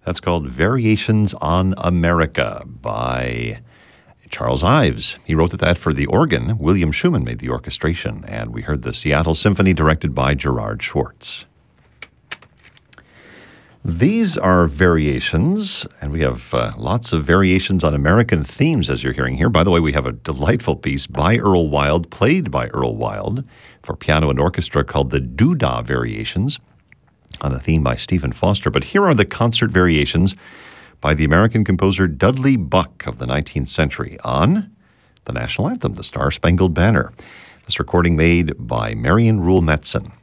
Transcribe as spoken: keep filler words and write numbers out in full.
That's called Variations on America by Charles Ives. He wrote that for the organ. William Schumann made the orchestration, and we heard the Seattle Symphony directed by Gerard Schwartz. These are variations, and we have uh, lots of variations on American themes, as you're hearing here. By the way, we have a delightful piece by Earl Wild, played by Earl Wild, for piano and orchestra called the Doodah Variations, on a theme by Stephen Foster. But here are the concert variations by the American composer Dudley Buck of the nineteenth century on the national anthem, the Star-Spangled Banner. This recording made by Marion Rule Metzen.